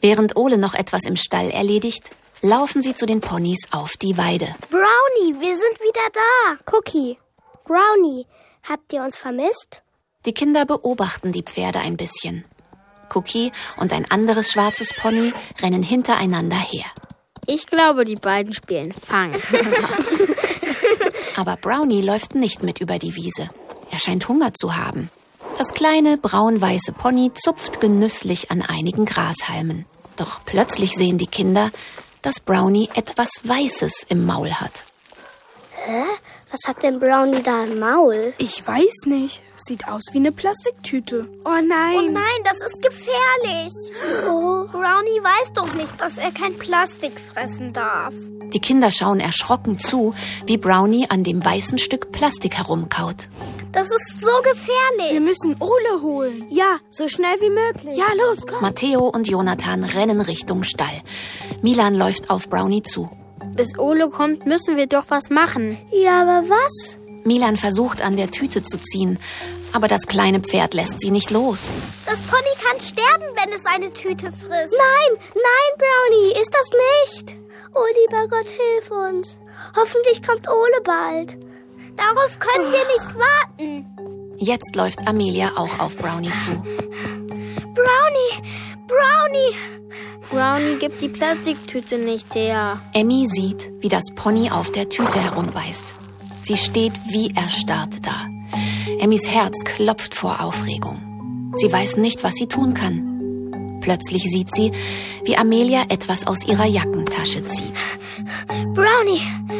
Während Ole noch etwas im Stall erledigt, laufen sie zu den Ponys auf die Weide. Brownie, wir sind wieder da. Cookie, Brownie, habt ihr uns vermisst? Die Kinder beobachten die Pferde ein bisschen. Cookie und ein anderes schwarzes Pony rennen hintereinander her. Ich glaube, die beiden spielen Fang. Aber Brownie läuft nicht mit über die Wiese. Er scheint Hunger zu haben. Das kleine, braun-weiße Pony zupft genüsslich an einigen Grashalmen. Doch plötzlich sehen die Kinder, dass Brownie etwas Weißes im Maul hat. Hä? Was hat denn Brownie da im Maul? Ich weiß nicht. Sieht aus wie eine Plastiktüte. Oh nein. Oh nein, das ist gefährlich. Oh. Brownie weiß doch nicht, dass er kein Plastik fressen darf. Die Kinder schauen erschrocken zu, wie Brownie an dem weißen Stück Plastik herumkaut. Das ist so gefährlich. Wir müssen Ole holen. Ja, so schnell wie möglich. Ja, los, komm. Matteo und Jonathan rennen Richtung Stall. Milan läuft auf Brownie zu. Bis Ole kommt, müssen wir doch was machen. Ja, aber was? Milan versucht, an der Tüte zu ziehen, aber das kleine Pferd lässt sie nicht los. Das Pony kann sterben, wenn es eine Tüte frisst. Nein, Brownie, ist das nicht. Oh, lieber Gott, hilf uns. Hoffentlich kommt Ole bald. Darauf können wir nicht warten. Jetzt läuft Amelia auch auf Brownie zu. Brownie! Brownie gibt die Plastiktüte nicht her. Emmy sieht, wie das Pony auf der Tüte herumbeißt. Sie steht wie erstarrt da. Emmys Herz klopft vor Aufregung. Sie weiß nicht, was sie tun kann. Plötzlich sieht sie, wie Amelia etwas aus ihrer Jackentasche zieht. Brownie,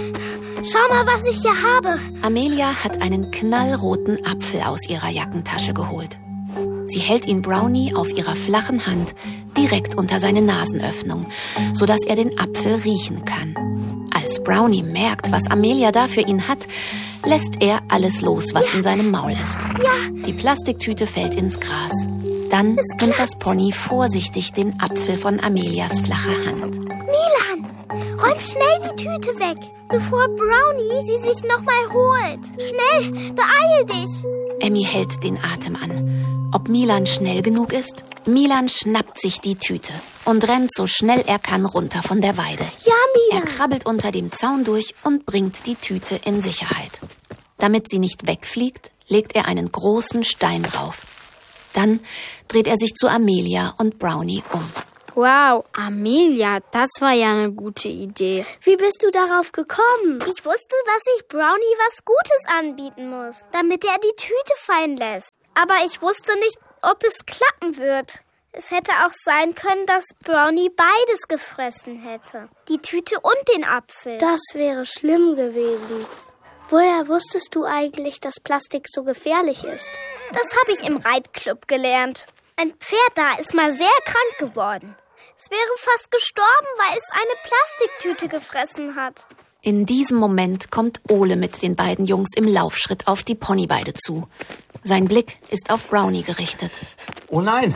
schau mal, was ich hier habe. Amelia hat einen knallroten Apfel aus ihrer Jackentasche geholt. Sie hält ihn Brownie auf ihrer flachen Hand direkt unter seine Nasenöffnung, sodass er den Apfel riechen kann. Als Brownie merkt, was Amelia da für ihn hat, lässt er alles los, was in seinem Maul ist. Ja. Die Plastiktüte fällt ins Gras. Dann nimmt das Pony vorsichtig den Apfel von Amelias flacher Hand. Milan, räum schnell die Tüte weg, bevor Brownie sie sich nochmal holt. Schnell, beeil dich. Emmy hält den Atem an. Ob Milan schnell genug ist? Milan schnappt sich die Tüte und rennt so schnell er kann runter von der Weide. Ja, Milan. Er krabbelt unter dem Zaun durch und bringt die Tüte in Sicherheit. Damit sie nicht wegfliegt, legt er einen großen Stein drauf. Dann dreht er sich zu Amelia und Brownie um. Wow, Amelia, das war ja eine gute Idee. Wie bist du darauf gekommen? Ich wusste, dass ich Brownie was Gutes anbieten muss, damit er die Tüte fallen lässt. Aber ich wusste nicht, ob es klappen wird. Es hätte auch sein können, dass Brownie beides gefressen hätte. Die Tüte und den Apfel. Das wäre schlimm gewesen. Woher wusstest du eigentlich, dass Plastik so gefährlich ist? Das habe ich im Reitclub gelernt. Ein Pferd da ist mal sehr krank geworden. Es wäre fast gestorben, weil es eine Plastiktüte gefressen hat. In diesem Moment kommt Ole mit den beiden Jungs im Laufschritt auf die Ponyweide zu. Sein Blick ist auf Brownie gerichtet. Oh nein!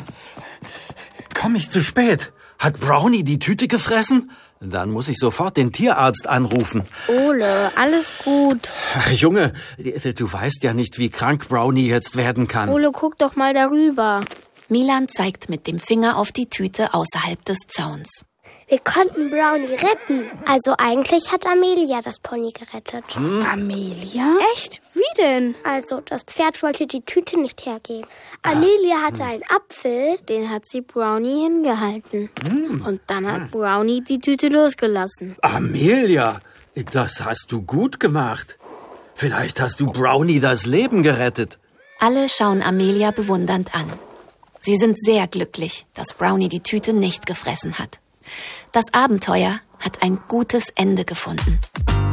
Komm ich zu spät? Hat Brownie die Tüte gefressen? Dann muss ich sofort den Tierarzt anrufen. Ole, alles gut. Ach, Junge, du weißt ja nicht, wie krank Brownie jetzt werden kann. Ole, guck doch mal darüber. Milan zeigt mit dem Finger auf die Tüte außerhalb des Zauns. Wir konnten Brownie retten. Also eigentlich hat Amelia das Pony gerettet. Amelia? Echt? Wie denn? Also das Pferd wollte die Tüte nicht hergeben. Amelia hatte einen Apfel. Den hat sie Brownie hingehalten. Und dann hat Brownie die Tüte losgelassen. Amelia, das hast du gut gemacht. Vielleicht hast du Brownie das Leben gerettet. Alle schauen Amelia bewundernd an. Sie sind sehr glücklich, dass Brownie die Tüte nicht gefressen hat. Das Abenteuer hat ein gutes Ende gefunden.